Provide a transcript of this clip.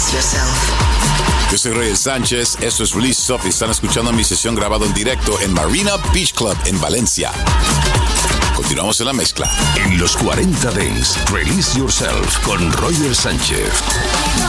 Yo soy Roger Sánchez, esto es Release Yourself y están escuchando mi sesión grabada en directo en Marina Beach Club en Valencia. Continuamos en la mezcla. En los 40 Dance, Release Yourself con Roger Sánchez.